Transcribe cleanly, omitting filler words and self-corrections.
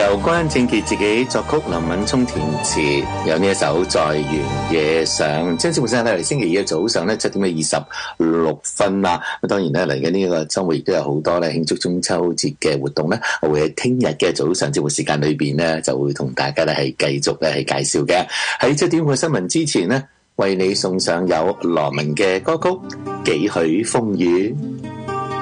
由關正傑自己作曲，林敏聰填詞，有呢一首《在原野上》。將節目時間帶嚟星期二嘅早上咧7:26啦。咁當然咧嚟緊呢個週末亦都有好多咧慶祝中秋節嘅活動咧，我會喺聽日嘅早上節目時間裏邊咧就會同大家咧係繼續咧係介紹嘅。喺7點嘅新聞之前呢，為你送上有羅文嘅歌曲《幾許風雨》。